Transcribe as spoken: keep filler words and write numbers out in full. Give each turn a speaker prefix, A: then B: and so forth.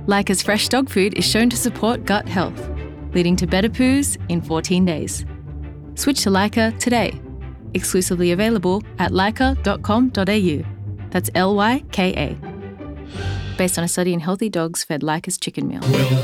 A: Lyca's fresh dog food is shown to support gut health, leading to better poos in fourteen days. Switch to Lyca today. Exclusively available at lyca dot com dot a u. That's L Y K A. Based on a study in healthy dogs fed Lyca's chicken meal.
B: Well,